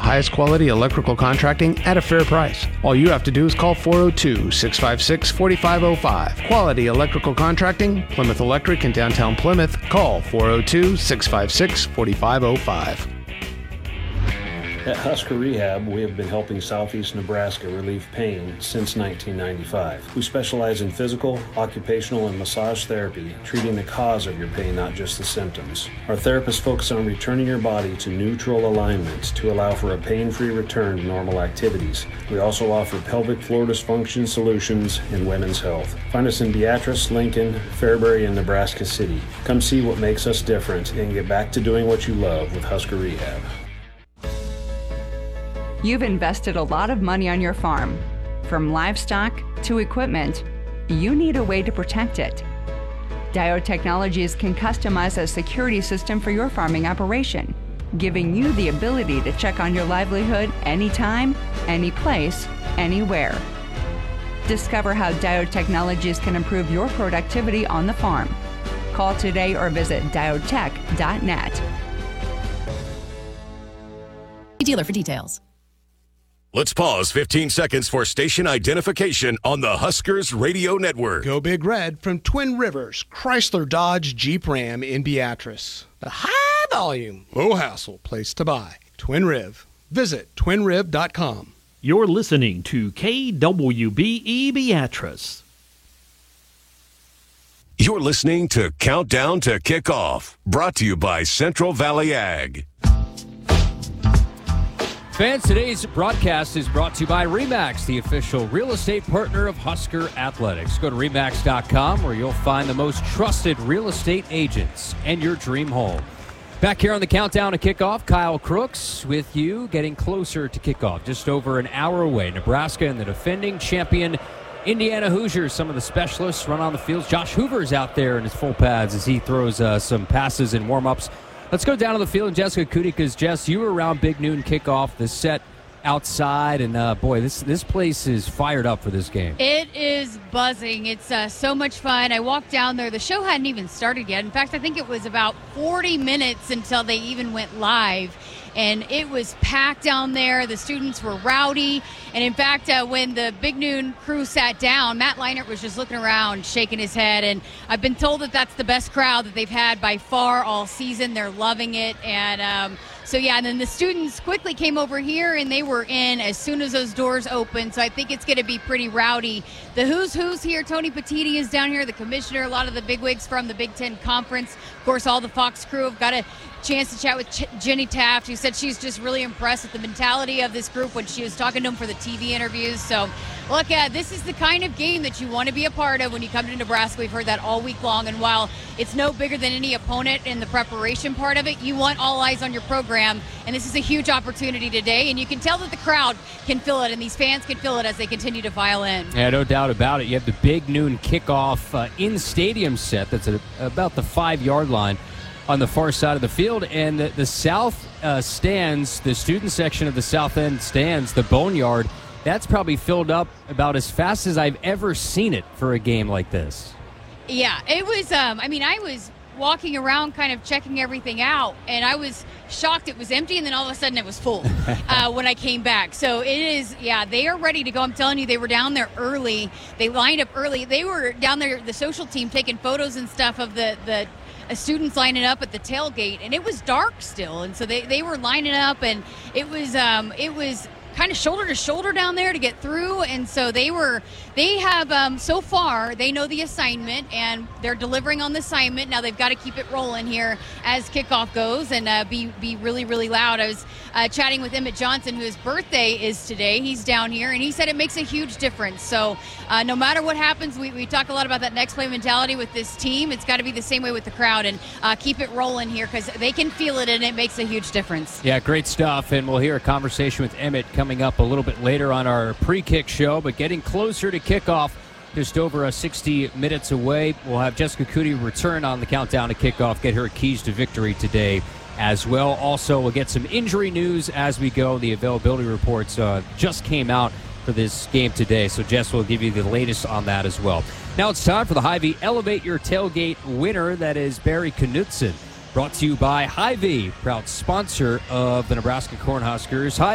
highest quality electrical contracting at a fair price. All you have to do is call 402-656-4505. Quality electrical contracting, Plymouth Electric in downtown Plymouth. Call 402-656-4505. At Husker Rehab, we have been helping Southeast Nebraska relieve pain since 1995. We specialize in physical, occupational, and massage therapy, treating the cause of your pain, not just the symptoms. Our therapists focus on returning your body to neutral alignment to allow for a pain-free return to normal activities. We also offer pelvic floor dysfunction solutions in women's health. Find us in Beatrice, Lincoln, Fairbury, and Nebraska City. Come see what makes us different and get back to doing what you love with Husker Rehab. You've invested a lot of money on your farm. From livestock to equipment, you need a way to protect it. Diode Technologies can customize a security system for your farming operation, giving you the ability to check on your livelihood anytime, any place, anywhere. Discover how Diode Technologies can improve your productivity on the farm. Call today or visit diodetech.net. Dealer for details. Let's pause 15 seconds for station identification on the Huskers Radio Network. Go Big Red from Twin Rivers, Chrysler Dodge Jeep Ram in Beatrice. The high volume, low hassle place to buy. Twin Riv. Visit twinriv.com. You're listening to KWBE Beatrice. You're listening to Countdown to Kickoff, brought to you by Central Valley Ag. Fans, today's broadcast is brought to you by RE/MAX, the official real estate partner of Husker Athletics. Go to RE/MAX.com where you'll find the most trusted real estate agents and your dream home. Back here on the Countdown to Kickoff, Kyle Crooks with you, getting closer to kickoff, just over an hour away. Nebraska and the defending champion Indiana Hoosiers. Some of the specialists run on the fields. Josh Hoover's out there in his full pads as he throws some passes and warm-ups. Let's go down to the field, Jessica Cootie, because, Jess, you were around Big Noon kickoff, the set outside, and, boy, this place is fired up for this game. It is buzzing. It's so much fun. I walked down there. The show hadn't even started yet. In fact, I think it was about 40 minutes until they even went live. And it was packed down there. The students were rowdy. And, in fact, when the Big Noon crew sat down, Matt Leinart was just looking around, shaking his head. And I've been told that that's the best crowd that they've had by far all season. They're loving it. And so, yeah, and then the students quickly came over here, and they were in as soon as those doors opened. So I think it's going to be pretty rowdy. The who's here, Tony Petitti is down here, the commissioner, a lot of the bigwigs from the Big Ten Conference. Of course, all the Fox crew have got a chance to chat with Jenny Taft, who said she's just really impressed with the mentality of this group when she was talking to them for the TV interviews. So, look, this is the kind of game that you want to be a part of when you come to Nebraska. We've heard that all week long. And while it's no bigger than any opponent in the preparation part of it, you want all eyes on your program. And this is a huge opportunity today. And you can tell that the crowd can feel it, and these fans can feel it as they continue to file in. Yeah, no doubt about it. You have the Big Noon kickoff in-stadium set that's at about the 5-yard line on the far side of the field, and the south stands, the student section of the south end stands, the Boneyard, that's probably filled up about as fast as I've ever seen it for a game like this. Yeah, it was, I was walking around kind of checking everything out, and I was shocked it was empty, and then all of a sudden it was full when I came back. So it is, they are ready to go. I'm telling you, they were down there early. They lined up early. They were down there, the social team, taking photos and stuff of the students lining up at the tailgate, and it was dark still, and so they were lining up, and it was kind of shoulder to shoulder down there to get through. And so they have so far they know the assignment, and they're delivering on the assignment. Now they've got to keep it rolling here as kickoff goes, and be really, really loud. I was chatting with Emmett Johnson, whose birthday is today. He's down here, and he said it makes a huge difference. So no matter what happens, we talk a lot about that next play mentality with this team. It's got to be the same way with the crowd, and keep it rolling here because they can feel it, and it makes a huge difference. Yeah, great stuff. And we'll hear a conversation with Emmett coming up a little bit later on our pre-kick show, but getting closer to kickoff, just over 60 minutes away. We'll have Jessica Cootie return on the Countdown to Kickoff, get her keys to victory today as well. Also, we'll get some injury news as we go. The availability reports just came out for this game today, so Jess will give you the latest on that as well. Now it's time for the Hy-Vee Elevate Your Tailgate winner. That is Barry Knutson. Brought to you by Hy-Vee, proud sponsor of the Nebraska Cornhuskers.